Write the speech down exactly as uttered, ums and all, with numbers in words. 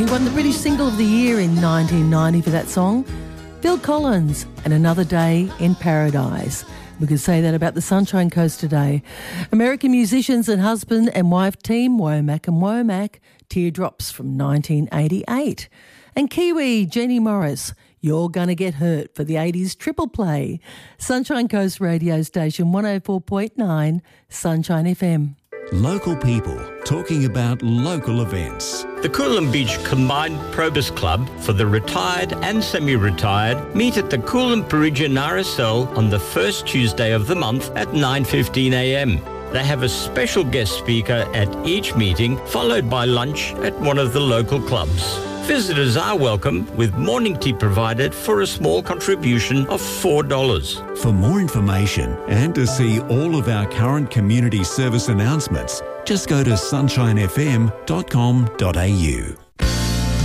He won the British Single of the Year in nineteen ninety for that song. Phil Collins and Another Day in Paradise. We could say that about the Sunshine Coast today. American musicians and husband and wife team Womack and Womack, Teardrops from nineteen eighty-eight. And Kiwi Jenny Morris, You're Gonna Get Hurt for the eighties triple play. Sunshine Coast radio station one oh four point nine, Sunshine F M. Local people talking about local events. The Coolum Beach Combined Probus Club for the retired and semi-retired meet at the Coolum Parisian R S L on the first Tuesday of the month at nine fifteen a m. They have a special guest speaker at each meeting, followed by lunch at one of the local clubs. Visitors are welcome, with morning tea provided for a small contribution of four dollars. For more information and to see all of our current community service announcements, just go to sunshine f m dot com dot a u.